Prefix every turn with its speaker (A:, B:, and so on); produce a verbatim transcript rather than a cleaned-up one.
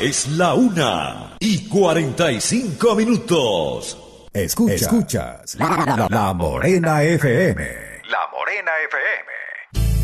A: es la una y cuarenta y cinco minutos.
B: Escucha, escuchas la, la, la Morena F M.
C: La Morena F M.